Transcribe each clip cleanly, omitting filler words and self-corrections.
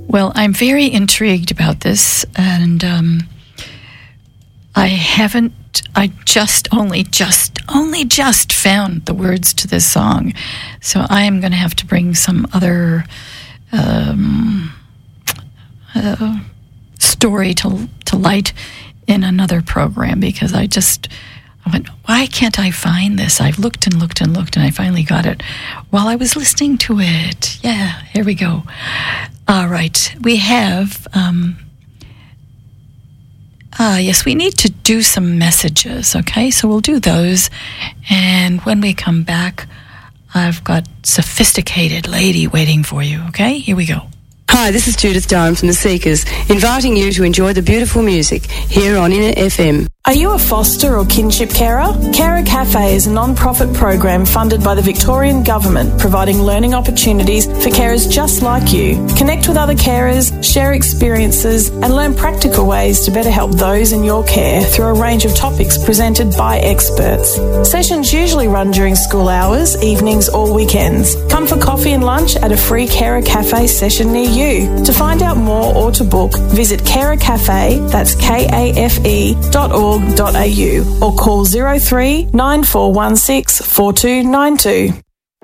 Well, I'm very intrigued about this, and I just only just found the words to this song. So I am going to have to bring some other story to light in another program, because I went, why can't I find this? I've looked and looked and looked, and I finally got it while I was listening to it. Yeah, here we go. All right, we have... yes, we need to do some messages, okay? So we'll do those, and when we come back, I've got Sophisticated Lady waiting for you, okay? Here we go. Hi, this is Judith Durham from The Seekers, inviting you to enjoy the beautiful music here on Inner FM. Are you a foster or kinship carer? Carer Cafe is a non-profit program funded by the Victorian Government, providing learning opportunities for carers just like you. Connect with other carers, share experiences, and learn practical ways to better help those in your care through a range of topics presented by experts. Sessions usually run during school hours, evenings or weekends. Come for coffee and lunch at a free Carer Cafe session near you. To find out more or to book, visit Carer Cafe, that's kafe.org.au, or call 03 9416 4292.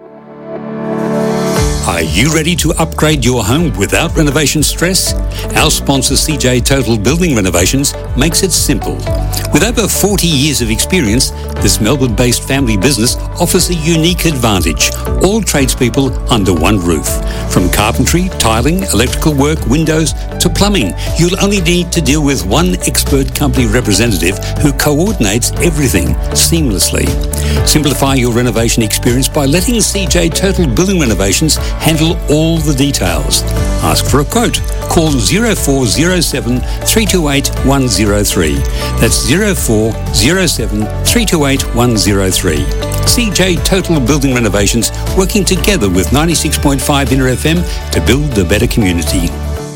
Are you ready to upgrade your home without renovation stress? Our sponsor CJ Total Building Renovations makes it simple. With over 40 years of experience, this Melbourne-based family business offers a unique advantage. All tradespeople under one roof. From carpentry, tiling, electrical work, windows to plumbing, you'll only need to deal with one expert company representative who coordinates everything seamlessly. Simplify your renovation experience by letting CJ Total Building Renovations handle all the details. Ask for a quote. Call 0407 328 103. That's 0407 328 103. CJ Total Building Renovations, working together with 96.5 Inner FM to build a better community.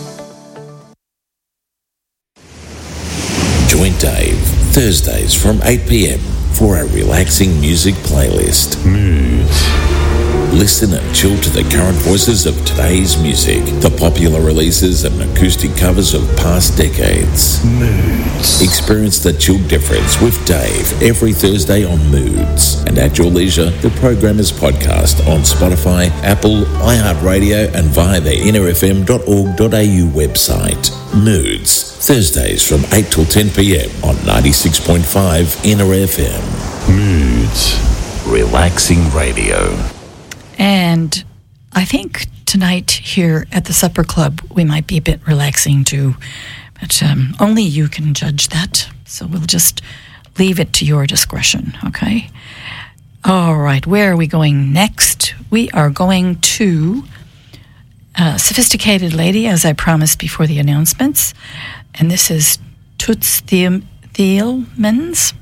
Join Dave Thursdays from 8 p.m. for a relaxing music playlist. Moods. Listen and chill to the current voices of today's music, the popular releases and acoustic covers of past decades. Moods. Experience the chill difference with Dave every Thursday on Moods. And at your leisure, the program is podcast on Spotify, Apple, iHeartRadio, and via the innerfm.org.au website. Moods. Thursdays from 8 till 10 p.m. on 96.5 Inner FM. Moods. Relaxing radio. And I think tonight here at the Supper Club, we might be a bit relaxing too. But only you can judge that. So we'll just leave it to your discretion, okay? All right, where are we going next? We are going to Sophisticated Lady, as I promised before the announcements. And this is Toots Thielemans.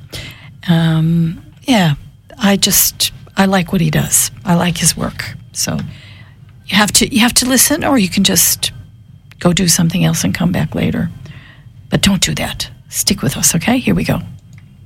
I like what he does. I like his work. So you have to listen, or you can just go do something else and come back later. But don't do that. Stick with us, okay? Here we go.